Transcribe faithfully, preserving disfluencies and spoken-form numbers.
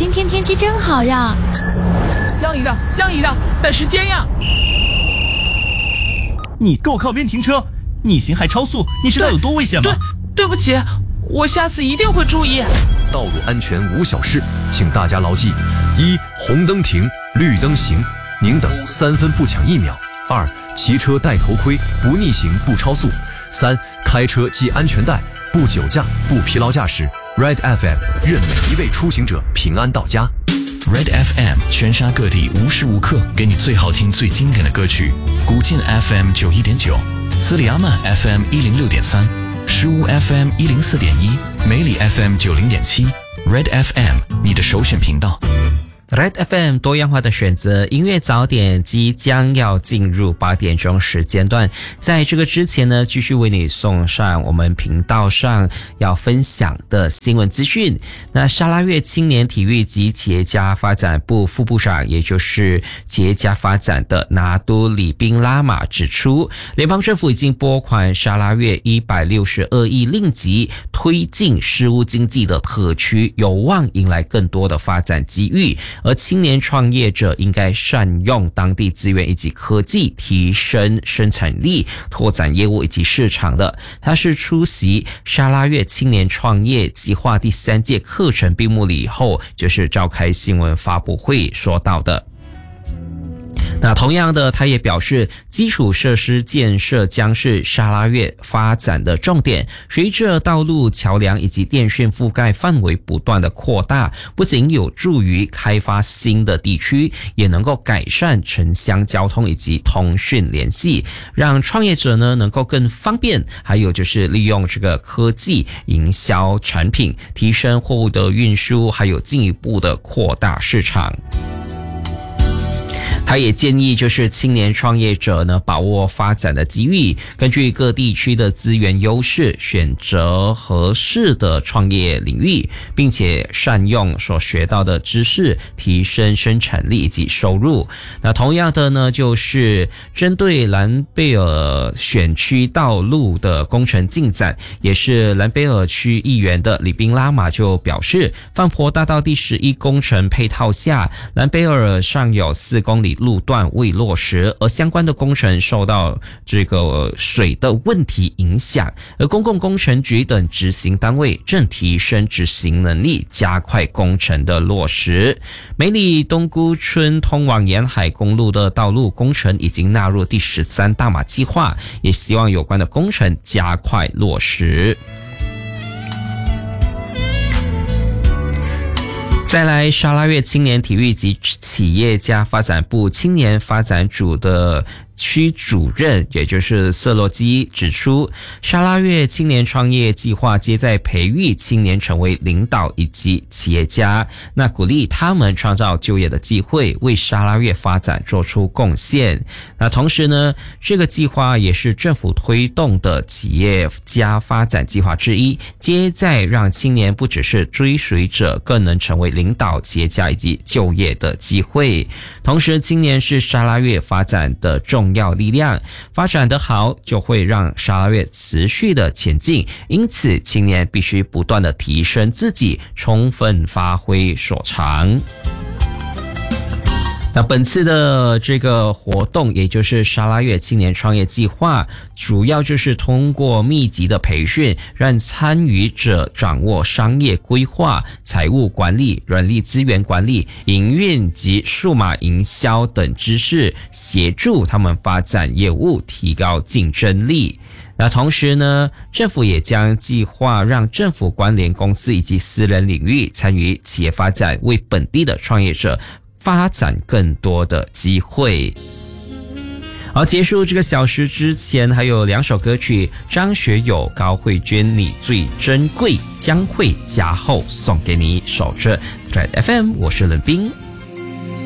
今天天气真好呀！ 让一让，让一让，赶时间呀！ 你给我靠边停车！逆行还超速，你知道有多危险吗？ 对，对不起，我下次一定会注意。 道路安全无小事，请大家牢记：一、红灯停，绿灯行，宁等三分不抢一秒；二、骑车戴头盔，不逆行不超速；三、开车系安全带，不酒驾不疲劳驾驶。Red F M 愿每一位出行者平安到家。 Red F M 全沙各地无时无刻给你最好听最经典的歌曲。古晋 F M 九一点九，斯里阿曼 F M 一零六点三，石屋 F M 一零四点一，梅里 F M 九零点七。Red F M 你的首选频道。 Red F M 多样化的选择，音乐早点即将要进入八点钟时间段。在这个之前呢，继续为你送上我们频道上要分享的新闻资讯。那沙拉越青年体育及企业家发展部副部长，也就是企业家发展的拿督里宾拉玛指出，联邦政府已经拨款沙拉越一百六十二亿令吉，推进事务经济的特区，有望迎来更多的发展机遇。而青年创业者应该善用当地资源以及科技，提升生产力，拓展业务以及市场的。他是出席沙拉越青年创业计划第三届课程闭幕礼后，就是召开新闻发布会说到的。那同样的，他也表示，基础设施建设将是沙拉越发展的重点。随着道路、桥梁以及电讯覆盖范围不断的扩大，不仅有助于开发新的地区，也能够改善城乡交通以及通讯联系，让创业者呢能够更方便。还有就是利用这个科技营销产品，提升货物的运输，还有进一步的扩大市场。他也建议就是青年创业者呢把握发展的机遇，根据各地区的资源优势，选择合适的创业领域，并且善用所学到的知识，提升生产力以及收入。那同样的呢，就是针对兰贝尔选区道路的工程进展，也是兰贝尔区议员的里宾拉玛就表示，放坡大道第十一工程配套下，兰贝尔尚有四公里路段未落实，而相关的工程受到这个水的问题影响，而公共工程局等执行单位正提升执行能力，加快工程的落实。梅里东姑村通往沿海公路的道路工程已经纳入第十三大马计划，也希望有关的工程加快落实。再来，沙拉越青年体育及企业家发展部青年发展组的区主任，也就是瑟洛基指出，沙拉越青年创业计划皆在培育青年成为领导以及企业家，那鼓励他们创造就业的机会，为沙拉越发展做出贡献。那同时呢，这个计划也是政府推动的企业家发展计划之一，皆在让青年不只是追随者，更能成为领导、企业家以及就业的机会。同时，青年是沙拉越发展的重重要力量，发展得好就会让沙拉越持续的前进，因此青年必须不断的提升自己，充分发挥所长。那本次的这个活动，也就是沙拉越青年创业计划，主要就是通过密集的培训，让参与者掌握商业规划、财务管理、人力资源管理、营运及数码营销等知识，协助他们发展业务，提高竞争力。那同时呢，政府也将计划让政府关联公司以及私人领域参与企业发展，为本地的创业者发展更多的机会。而结束这个小时之前，还有两首歌曲，张学友、高慧娟，你最珍贵，将会加厚送给你，守着 Red F M， 我是冷冰。